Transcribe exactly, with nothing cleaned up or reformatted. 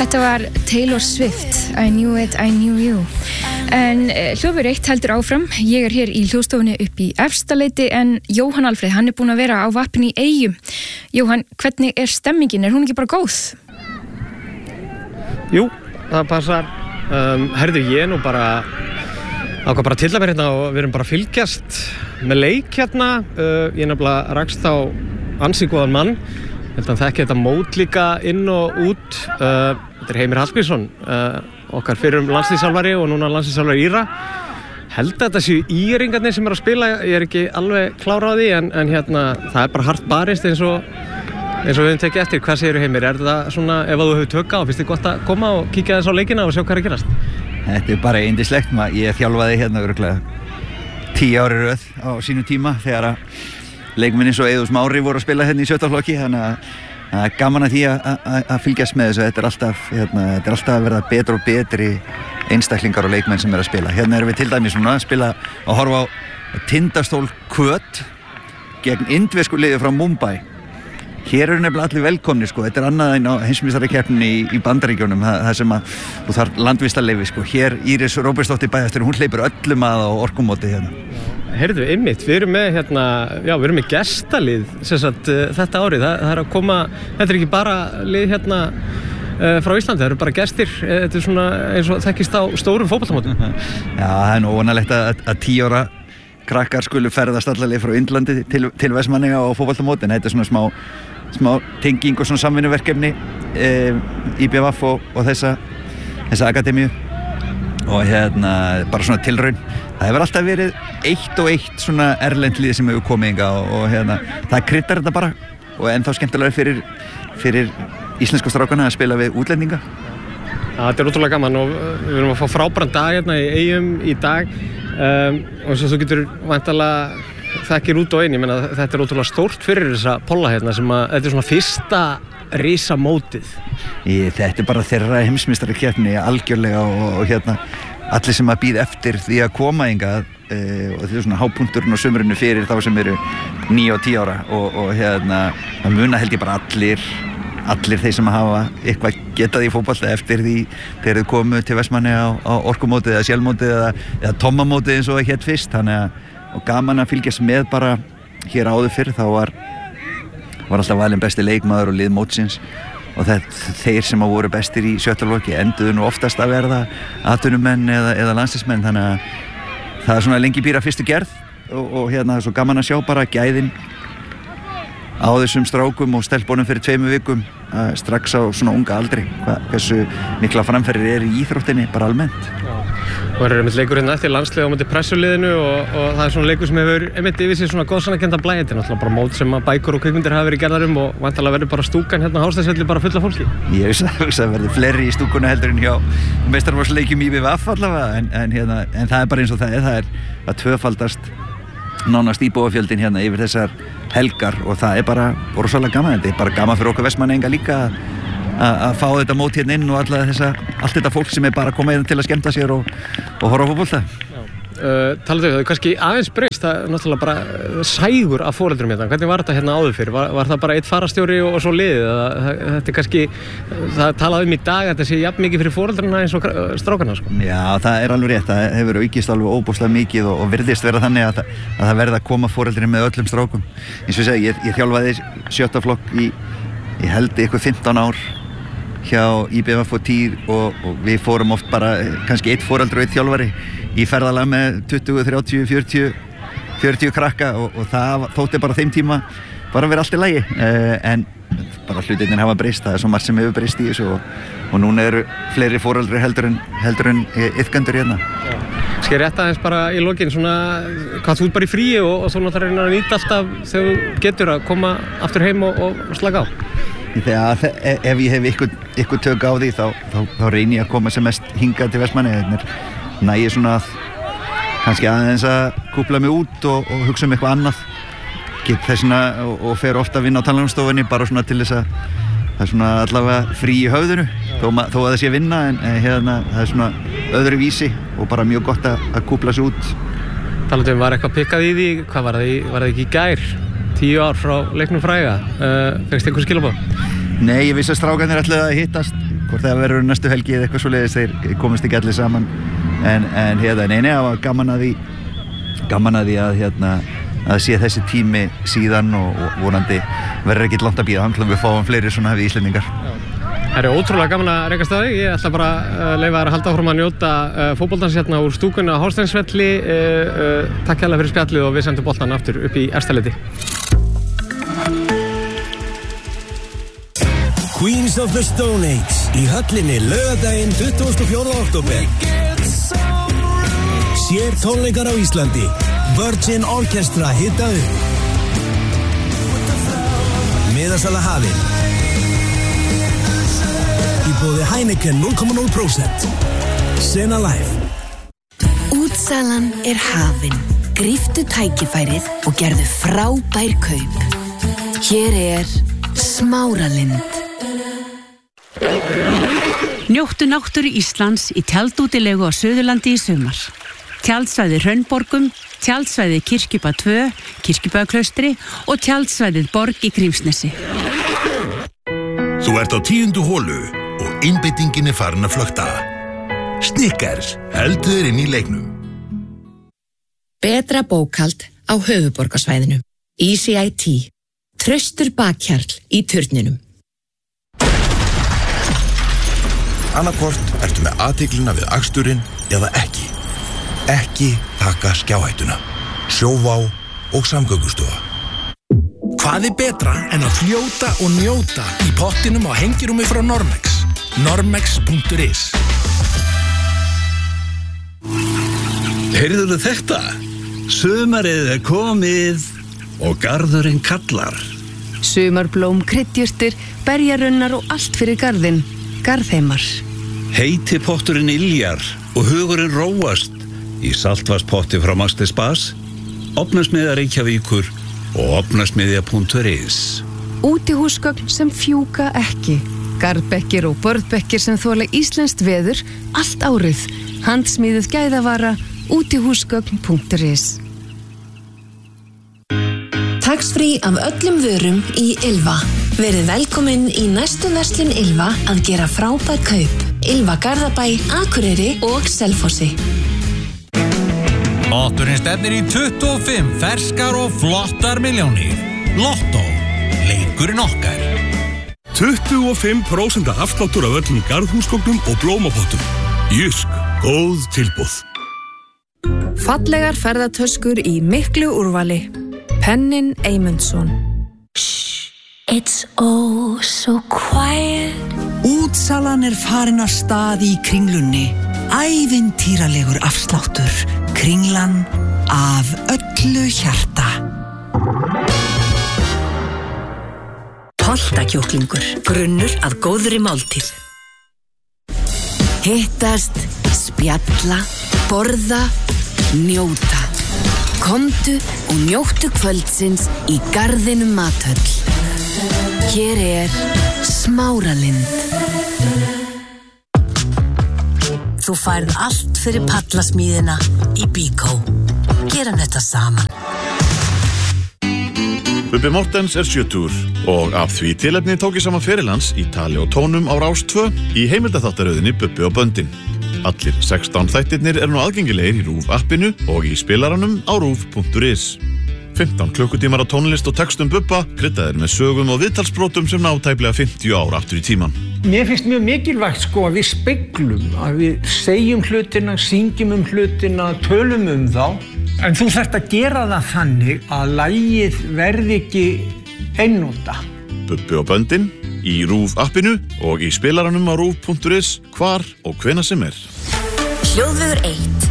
Þetta var Taylor Swift, I knew it, I knew you. En hljóðver eitt heldur áfram. Ég er hér í hljóðstofunni upp í Efstaleiti en Jóhann Alfreð, hann er búinn að vera á vapinu í Eyjum. Jóhann, hvernig er stemmingin? Er hún ekki bara góð? Jú, það passar. Um, herðu, ég nú bara ákvað bara til að vera hérna og við erum bara að fylgjast með leik hérna. Uh, ég nefnilega rakst á ansi góðan mann. Ég held að þekki þetta mót líka inn og út. Uh, þetta er Heimir Hallgrímsson, uh, okkar fyrrum landsliðsþjálfari og núna landsliðsþjálfari Íra. Held að þetta séu íringarnir sem eru að spila, ég er ekki alveg klár á því, en, en hérna, það er bara hart barist eins og, eins og við höfum tekið eftir. Hvað segirðu Heimir? Er þetta svona, ef þú hefur tök á, finnst þið gott að koma og kíkja þess á leikina og sjá hvað er að gerast? Þetta er bara yndislegt. Ég þjálfaði hérna örugglega tíu ári röð á sínu tíma þegar að leikmenn eins og Eiður Smári voru að spila hérna í sjötta flokki, þannig að það er gaman að því að fylgjast með þessu. Þetta er alltaf, hérna, þetta er alltaf að verða betri og betri einstaklingar og leikmenn sem er að spila. Hérna erum við til dæmis svona að spila og horfa á Tindastól Kvöt gegn indversku liði frá Mumbai. Hér eru nefnilega allir velkomni, sko. Þetta er annað en á heimsmeistarakeppninni í, í Bandaríkjunum, það, það sem að þú þarf landvistarleyfi, sko. Hér Íris Róbertsdóttir bæjarstjóri, hún hleypur öllum að á orkumóti hérna. Heyrðu, einmitt, við erum með hérna, já, við erum með gestalið sem sagt uh, þetta árið, það, það er að koma, þetta er ekki bara lið hérna uh, frá Íslandi, það eru bara gestir, þetta er svona eins og þekkist á stórum fótboltamótum. Já, það er nú óvanalegt að, að tíu ára krakkar skulu ferðast allarleið frá Indlandi til, til Vestmannaeyja á fótboltamótin. Þetta er svona smá, smá tenging og svona samvinnuverkefni e, í B V og, og þessa, þessa akademíu og hérna bara svona tilraun. Það hefur alltaf verið eitt og eitt svona erlend lið sem hefur komið inga og, og hérna, það kryddar þetta bara og ennþá skemmtilega fyrir, fyrir íslensku strákana að spila við útlendinga. Ja, þetta er ótrúlega gaman og við erum að fá frábæran dag hérna í Eyjum í dag um, og svo þú getur væntanlega þekkir út og inn, ég meina þetta er ótrúlega stórt fyrir þessa polla hérna sem að þetta er svona fyrsta risamótið. Í, þetta er bara þeirra heimsmeistarakeppni algjörlega og, og hérna allir sem að bíða eftir því að koma hingað e, og þetta er svona hápunkturinn á sumrinu fyrir þá sem eru níu og tíu ára og, og hérna það muna held ég bara allir allir þeir sem hafa eitthvað getað í fótbolta eftir því þegar þau komu til Vestmannaeyja á, á orkumótið eða sjálfmótið eða, eða tommamótið eins og það hét fyrst, þannig að og gaman að fylgjast með bara hér áður fyrr þá var var alltaf valinn besti leikmaður og lið mótsins og það, þeir sem að voru bestir í sjötta flokki enduðu nú oftast að verða atvinnumenn eða, eða landsliðsmenn, þannig að það er svona lengi býra fyrstu gerð og, og hérna það er svo gaman að sjá bara gæðin á þessum strákum og stelpunum fyrir tveimur vikum uh, strax á svona unga aldri Hva, hversu mikla framferðir er í íþróttinni bara almennt. Og það er einmitt leikur hérna eftir landslið á móti pressuliðinu og, og það er svona leikur sem hefur einmitt yfir sig svona góðsannakenndan blæ. Þetta er náttúrulega bara mót sem að bækur og kvikmyndir hafa verið gerðar um og væntanlega verður bara stúkan hérna á Hásteinsvelli bara full af fólki. Ég hugsa að verður fleiri í stúkunni heldur en hjá meistaraflokksleikjum í B V allavega en, en, hérna, en það er bara eins og það er, það er að tvöfaldast nánast íbúafjöldin hérna yfir þessar helgar og það er bara rosalega gaman. Þetta er bara gaman fyrir okkur Vestmannaeyinga líka að fá þetta mót hérna inn og alla þessa, allt þetta fólk sem er bara að koma hérna til að skemmta sér og, og horfa á fótbolta. Uh, talaðu, það er kannski aðeins breyst, það er náttúrulega bara sægur af foreldrum hérna. Hvernig var þetta hérna áður fyrir? Var, var það bara eitt farastjóri og, og svo liðið? Það, þetta er kannski, það talaði um í dag að þetta sé jafn mikið fyrir foreldrarna eins og strákana, sko. Já, það er alveg rétt. Það hefur aukist alveg óbúslega mikið og, og virðist vera þannig að, að það verða að koma foreldrin með öllum strákum. Eins og ég segi, ég, ég þjálfaði sjötta flokk í, ég held eitthvað fimmtán ár hjá í B V og Týr og, og við fórum oft bara kannski eitt foreldri og eitt þjálfari í ferðalag með tuttugu, þrjátíu, fjörutíu, fjörutíu krakka og, og það þótti bara þeim tíma bara að vera allt í lagi uh, en bara hlutirnir hafa breyst, það er svo margt sem hefur breyst í þessu og, og núna eru fleiri foreldri heldur en, heldur en iðkendur hérna. Skal ég rétta aðeins bara í lokin svona hvað þú ert bara í fríi og, og þú náttúrulega reynir að nýta alltaf þegar þú getur að koma aftur heim og, og slaka á? Þegar ef ég hef ykkur, ykkur tök á því þá, þá, þá reynir ég að koma sem mest hingað til Vestmannaeyja. Næ ég svona að kannski aðeins að kúpla mig út og, og hugsa um eitthvað annað get þessuna og, og fer ofta að vinna á tannlæknastofunni bara svona til þess að það er svona allavega frí í höfðinu þó, þó að það sé vinna en hérna það er svona öðru vísi og bara mjög gott að, að kúpla sig út. Talandi um var eitthvað pikkað í því, hvað var það, í, var það ekki í gær? Tíu ár frá leiknum fræga, uh, fegst einhver skilaboð? Nei, ég vissi að strákarnir ætlaði að hittast hvort það verður næstu helgi eða eitthvað svoleiðis, þeir komast ekki allir saman en, en hérna, neini, það var gaman að því gaman að því að hérna að sé þessi tími síðan og, og vonandi verður ekki langt að bíða, hann við fáum fleiri svona við Íslendingar. Það er ótrúlega gaman að rekast á þig. Ég ætla bara að leyfa þér að halda áfram að njóta uh, fótboltans hérna úr stúkunni á Hásteinsvelli. Uh, uh, takk hérlega fyrir spjallið og við sendum boltan aftur upp í Efstaleiti. Queens of the Stone Age í höllinni laugardaginn tuttugasta og fjórða október. Sér tónleikar á Íslandi. Virgin Orchestra hita upp. Miðasala hafin. Í boði Heineken núll komma núll prósent. Sena Live. Útsalan er hafin. Gríftu tækifærið og gerðu frábær kaup. Hér er Smáralind. Njóttu náttúru Íslands í tjaldútilegu á Suðurlandi í sumar. Tjaldsvæði Hraunborgum, tjaldsvæði Kirkjubæ tvö, Kirkjubæklaustri og tjaldsvæðið Borg í Grímsnesi. Þú ert á tíundu holu og einbeitingin er farin að flökta. Snickers, heldur þér inn í leiknum. Betra bókhald á höfuðborgarsvæðinu. E C I T. Traustur bakhjarl í turninum. Annarkvort ertu með athyglina við aksturinn eða ekki. Ekki taka skjáhættuna. Sjóvá og Samgöngustofa. Hvað er betra en að fljóta og njóta í pottinum á hengirúmi frá Normex? normex punktur is. Heyrðuðu þetta? Sumarið er komið og garðurinn kallar. Sumarblóm, kryddjurtir, berjarunnar og allt fyrir garðinn. Garðheimar. Heiti potturinn iljar og hugurinn róast í saltvarspotti frá Maxti Spas, Ofnasmiðja Reykjavíkur og ofnasmiðja punktur is. Útihúsgögn sem fjúka ekki. Garðbekkir og börðbekkir sem þola íslenskt veður allt árið. Handsmíðuð gæðavara, útihúsgögn punktur is. Tax-free af öllum vörum í Ylva. Verið velkomin í næstu verslun Ylva að gera frábær kaup. Ylva Garðabæ, Akureyri og Selfossi. Potturinn stefnir í tuttugu og fimm ferskar og flottar milljónir. Lottó, leikurinn okkar. tuttugu og fimm prósent afsláttur af öllum garðhúsgögnum og blómapottum. Jysk, góð tilboð. Fallegar ferðatöskur í miklu úrvali. Pennin Eymundsson. It's oh so quiet. Útsalan er farin af stað í Kringlunni. Ævintýralegur afsláttur. Kringlan af öllu hjarta. Poltakjúklingur, grunnur að góðri máltíð. Hittast, spjalla, borða, njóta. Komdu og njóttu kvöldsins í Garðinum mathöll. Hér er Smáralind. Þú færð allt fyrir pallasmíðina í Bíkó. Gerum þetta saman. Bubbi Mortens er sjötugur og af því tilefni tók ég saman ferilans í tali og tónum á Rás tvö í heimildaþáttaröðinni Bubbi og böndin. Allir sextán þættirnir eru nú aðgengilegir í RÚV appinu og í spilaranum á rúv punktur is. fimmtán klukkutímar á tónlist og textum Bubba, kryddaðir með sögum og viðtalsbrotum sem ná tæplega fimmtíu ár aftur í tíman. Mér finnst mjög mikilvægt sko að við speglum, að við segjum hlutina, syngjum um hlutina, tölum um þá. En þú þarft að gera það þannig að lagið verði ekki einnota. Bubbi og böndin í RÚV appinu og í spilaranum á rúv punktur is hvar og hvenær sem er. Hljóðvegur eitt.